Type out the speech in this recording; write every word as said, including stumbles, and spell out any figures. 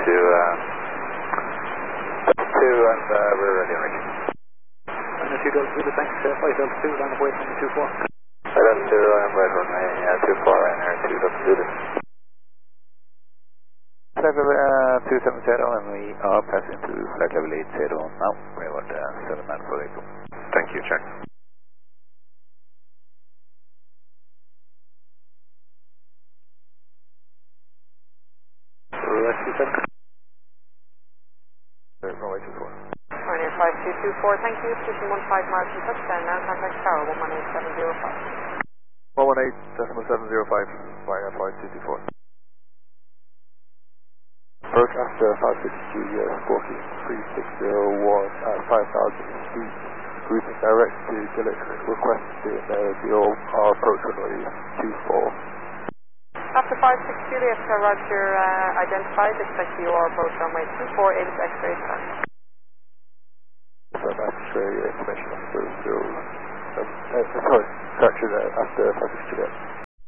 two, uh, two, and uh, we're ready, Rick. Runway two Delta Zulu, thanks, uh, flight altitude, line of weight from two four. Flight altitude, line of weight runway uh, two four, and air two Delta Zulu. Flight level uh, two seven zero, and we are passing to flight level eight zero now. We want uh, seven nine four eight. Thank you, check. Rescue seven. Runway two four. Ryanair five two two four, thank you. Position one five miles from touchdown now. Contact tower one one eight seven zero five. one one eight decimal seven zero five, Ryanair five two two four. Approach after five six Julia, squawking three six zero one at five thousand feet. Routing direct to Gillett, requesting uh, your our approach runway two four. After five six Juliet, uh, Roger, uh, identified, expect your approach runway two four, eight X-ray start. So X-ray information after zero, um, uh, sorry, correction uh, after five six Juliet.